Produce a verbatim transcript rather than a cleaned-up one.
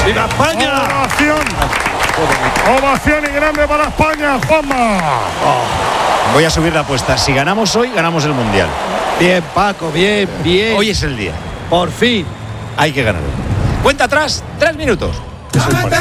¡Viva España! Ovación. Ovación y grande para España, Juanma. Oh. Voy a subir la apuesta. Si ganamos hoy, ganamos el Mundial. Bien, Paco, bien, bien. Hoy es el día. Por fin. Hay que ganar. Cuenta atrás, tres minutos.